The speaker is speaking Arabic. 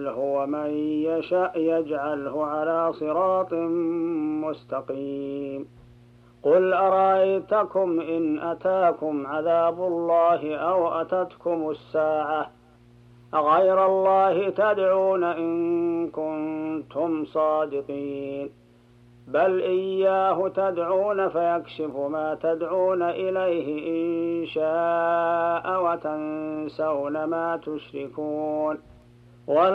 هو من يشأ يجعله على صراط مستقيم. قل أرأيتكم إن أتاكم عذاب الله أو أتتكم الساعة أغير الله تدعون إن كنتم صادقين. بل إياه تدعون فيكشف ما تدعون إليه إن شاء وتنسون ما تشركون.